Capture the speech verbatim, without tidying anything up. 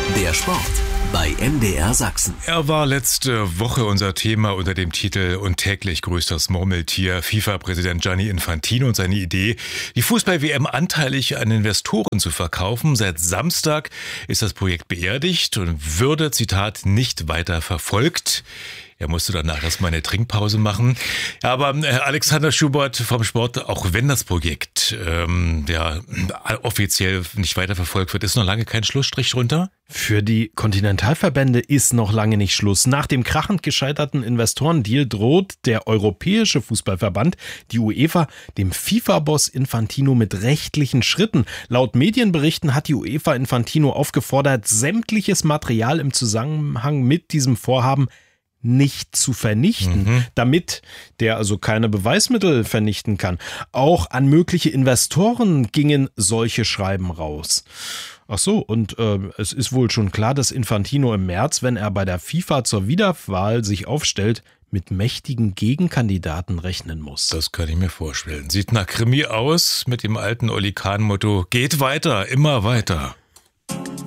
Der Sport bei M D R Sachsen. Er war letzte Woche unser Thema unter dem Titel "Und täglich grüßt das Murmeltier". FIFA-Präsident Gianni Infantino und seine Idee, die Fußball-W M anteilig an Investoren zu verkaufen. Seit Samstag ist das Projekt beerdigt und würde, Zitat, nicht weiter verfolgt. Er musste danach erstmal eine Trinkpause machen. Ja, aber äh, Alexander Schubert vom Sport, auch wenn das Projekt ähm, ja, offiziell nicht weiterverfolgt wird, ist noch lange kein Schlussstrich drunter? Für die Kontinentalverbände ist noch lange nicht Schluss. Nach dem krachend gescheiterten Investorendeal droht der Europäische Fußballverband, die UEFA, dem FIFA-Boss Infantino mit rechtlichen Schritten. Laut Medienberichten hat die UEFA Infantino aufgefordert, sämtliches Material im Zusammenhang mit diesem Vorhaben nicht zu vernichten, mhm. damit der also keine Beweismittel vernichten kann. Auch an mögliche Investoren gingen solche Schreiben raus. Ach so, und äh, es ist wohl schon klar, dass Infantino im März, wenn er bei der FIFA zur Wiederwahl sich aufstellt, mit mächtigen Gegenkandidaten rechnen muss. Das kann ich mir vorstellen. Sieht nach Krimi aus mit dem alten Oli Kahn-Motto: geht weiter, immer weiter.